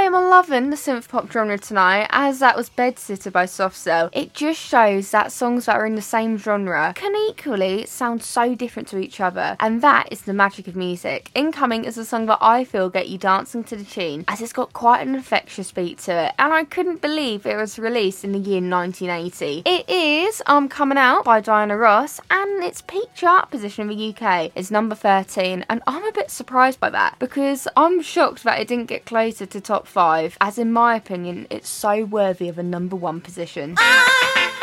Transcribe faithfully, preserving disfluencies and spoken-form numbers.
am loving the synth pop genre tonight, as that was Bedsitter by Soft Cell. It just shows that songs that are in the same genre can equally sound so different to each other, and that is the magic of music. Incoming is a song that I feel get you dancing to the tune, as it's got quite an infectious beat to it, and I couldn't believe it was released in the year nineteen eighty. It is um Coming Out by Diana Ross, and its peak chart position in the U K is number thirteen, and I'm a bit surprised by that because I'm shocked that it didn't get closer to top five, as in my opinion it's so worthy of a number one position. Ah!